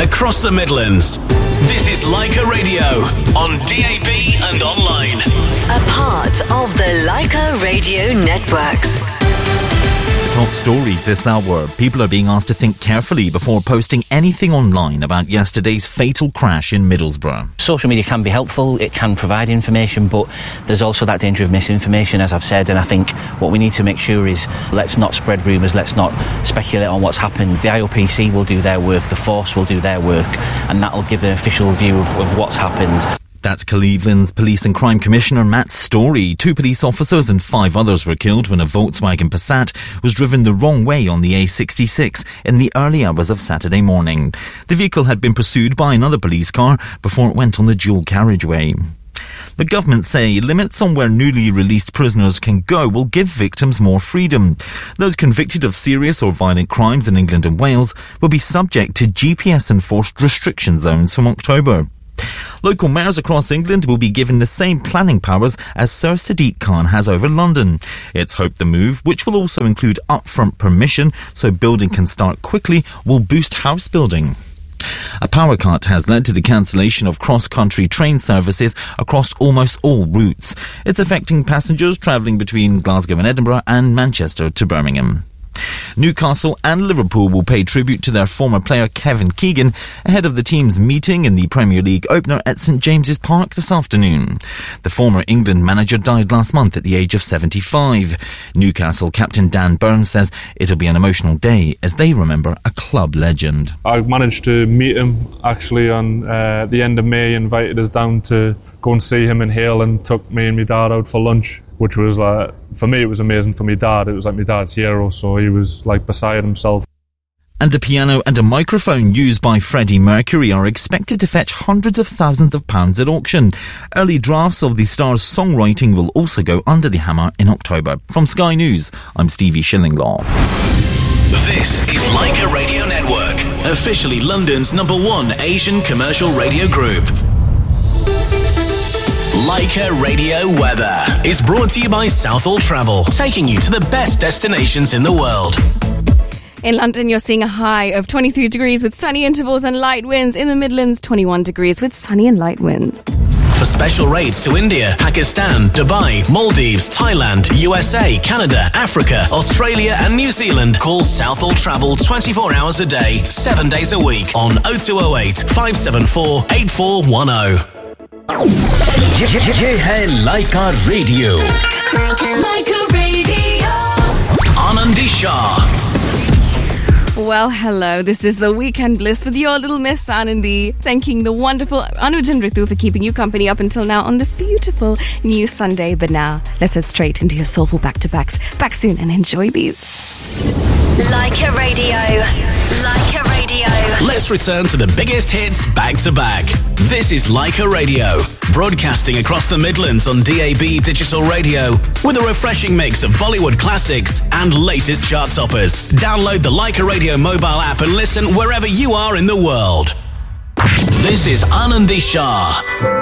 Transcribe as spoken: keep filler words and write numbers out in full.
across the Midlands. This is Leica Radio on D A B and online. A part of the Leica Radio Network. Top stories this hour. People are being asked to think carefully before posting anything online about yesterday's fatal crash in Middlesbrough. Social media can be helpful, it can provide information, but there's also that danger of misinformation, as I've said, and I think what we need to make sure is let's not spread rumours, let's not speculate on what's happened. The I O P C will do their work, the force will do their work, and that'll give an official view of, of what's happened. That's Cleveland's Police and Crime Commissioner Matt Story. Two police officers and five others were killed when a Volkswagen Passat was driven the wrong way on the A sixty-six in the early hours of Saturday morning. The vehicle had been pursued by another police car before it went on the dual carriageway. The government say limits on where newly released prisoners can go will give victims more freedom. Those convicted of serious or violent crimes in England and Wales will be subject to G P S-enforced restriction zones from October. Local mayors across England will be given the same planning powers as Sir Sadiq Khan has over London. It's hoped the move, which will also include upfront permission so building can start quickly, will boost house building. A power cut has led to the cancellation of cross-country train services across almost all routes. It's affecting passengers travelling between Glasgow and Edinburgh and Manchester to Birmingham. Newcastle and Liverpool will pay tribute to their former player Kevin Keegan ahead of the team's meeting in the Premier League opener at St James's Park this afternoon. The former England manager died last month at the age of seventy-five. Newcastle captain Dan Burns says it'll be an emotional day as they remember a club legend. I managed to meet him actually on uh, the end of May. He invited us down to go and see him in Hale and took me and my dad out for lunch, which was like, for me it was amazing. For my dad, it was like my dad's hero, so he was like beside himself. And a piano and a microphone used by Freddie Mercury are expected to fetch hundreds of thousands of pounds at auction. Early drafts of the star's songwriting will also go under the hammer in October. From Sky News, I'm Stevie Shillinglaw. This is Leica Radio Network, officially London's number one Asian commercial radio group. Leica Radio Weather is brought to you by Southall Travel, taking you to the best destinations in the world. In London, you're seeing a high of twenty-three degrees with sunny intervals and light winds. In the Midlands, twenty-one degrees with sunny and light winds. For special rates to India, Pakistan, Dubai, Maldives, Thailand, U S A, Canada, Africa, Australia and New Zealand, call Southall Travel twenty-four hours a day, seven days a week on oh two oh eight, five seven four, eight four one oh. ये है Leica Radio. Leica Radio. Anandi Shah. Well, hello. This is the Weekend Bliss with your little Miss Anandi, thanking the wonderful Anuj and Ritu for keeping you company up until now on this beautiful new Sunday. But now, let's head straight into your soulful back-to-backs. Back soon and enjoy these. Leica Radio. Leica Radio. Let's return to the biggest hits back to back. This is Leica Radio, broadcasting across the Midlands on D A B Digital Radio with a refreshing mix of Bollywood classics and latest chart toppers. Download the Leica Radio mobile app and listen wherever you are in the world. This is Anandi Shah.